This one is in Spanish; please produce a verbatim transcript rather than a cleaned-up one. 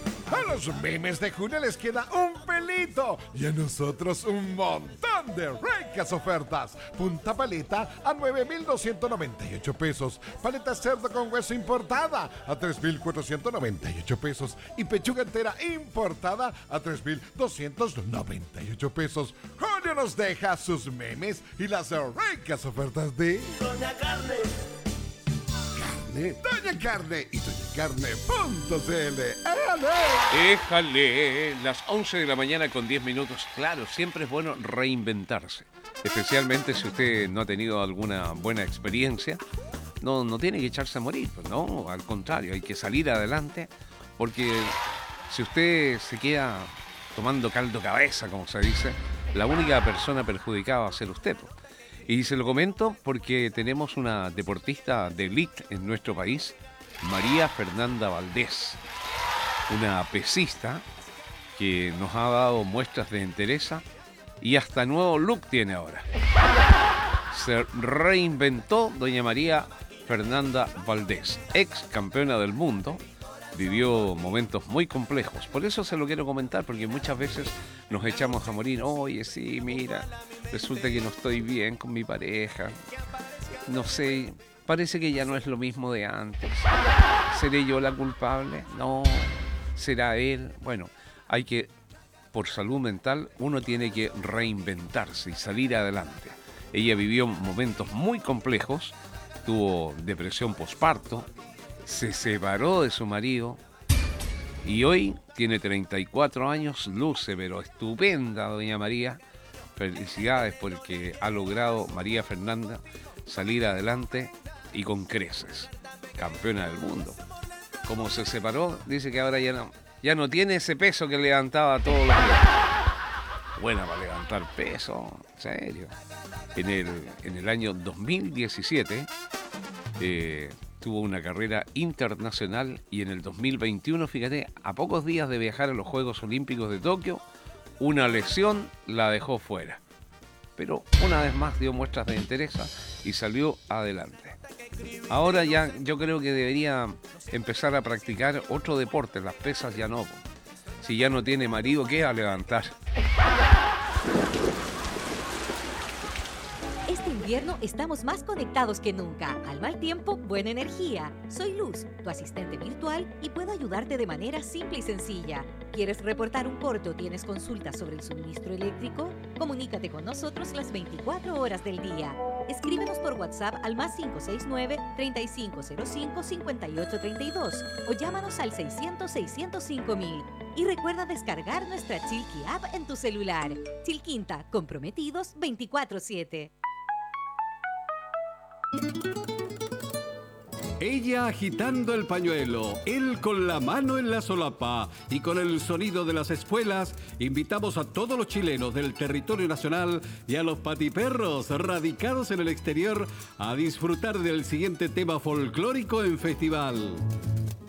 A los memes de junio les queda un pelito y a nosotros un montón de ricas ofertas. Punta paleta a nueve mil doscientos noventa y ocho pesos. Paleta cerdo con hueso importada a tres mil cuatrocientos noventa y ocho pesos. Y pechuga entera importada a tres mil doscientos noventa y ocho pesos. Junio nos deja sus memes y las ricas ofertas de Doña Carne. Doña Carne y doña carne punto c l. Déjale, las once de la mañana con diez minutos. Claro, siempre es bueno reinventarse. Especialmente si usted no ha tenido alguna buena experiencia. No, no tiene que echarse a morir, pues no, al contrario, hay que salir adelante. Porque si usted se queda tomando caldo cabeza, como se dice, la única persona perjudicada va a ser usted, pues. Y se lo comento porque tenemos una deportista de élite en nuestro país, María Fernanda Valdés, una pesista que nos ha dado muestras de entereza y hasta nuevo look tiene ahora. Se reinventó doña María Fernanda Valdés, ex campeona del mundo. Vivió momentos muy complejos, por eso se lo quiero comentar, porque muchas veces nos echamos a morir. Oye, sí, mira, resulta que no estoy bien con mi pareja, no sé, parece que ya no es lo mismo de antes. ¿Seré yo la culpable? No, ¿será él? Bueno, hay que, por salud mental, uno tiene que reinventarse y salir adelante. Ella vivió momentos muy complejos, tuvo depresión posparto, se separó de su marido y hoy tiene treinta y cuatro años, luce pero estupenda doña María. Felicidades porque ha logrado María Fernanda salir adelante y con creces, campeona del mundo. Como se separó, dice que ahora ya no, ya no tiene ese peso que levantaba todos los días. Buena para levantar peso, en serio. En el, en el año dos mil diecisiete eh, tuvo una carrera internacional y en el dos mil veintiuno, fíjate, a pocos días de viajar a los Juegos Olímpicos de Tokio, una lesión la dejó fuera. Pero una vez más dio muestras de entereza y salió adelante. Ahora ya yo creo que debería empezar a practicar otro deporte, las pesas ya no. Si ya no tiene marido, ¿qué va a levantar? Este invierno estamos más conectados que nunca. Al mal tiempo, buena energía. Soy Luz, tu asistente virtual, y puedo ayudarte de manera simple y sencilla. ¿Quieres reportar un corte o tienes consultas sobre el suministro eléctrico? Comunícate con nosotros las veinticuatro horas del día. Escríbenos por WhatsApp al más cinco seis nueve, treinta y cinco cero cinco, cincuenta y ocho treinta y dos o llámanos al seiscientos, seiscientos cinco mil. Y recuerda descargar nuestra Chilqui app en tu celular. Chilquinta, comprometidos veinticuatro siete. Ella agitando el pañuelo, él con la mano en la solapa y con el sonido de las espuelas, invitamos a todos los chilenos del territorio nacional y a los patiperros radicados en el exterior a disfrutar del siguiente tema folclórico en festival.